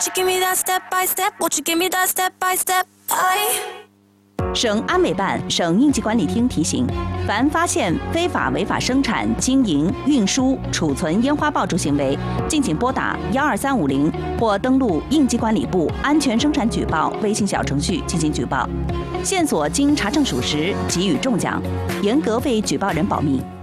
Won't you give me that step by step? Won't you give me that step by step? 省安委办、省应急管理厅提醒：凡发现非法违法生产、经营、运输、储存烟花爆竹行为，敬请拨打12350或登录应急管理部安全生产举报微信小程序进行举报。线索经查证属实，给予重奖，严格为举报人保密。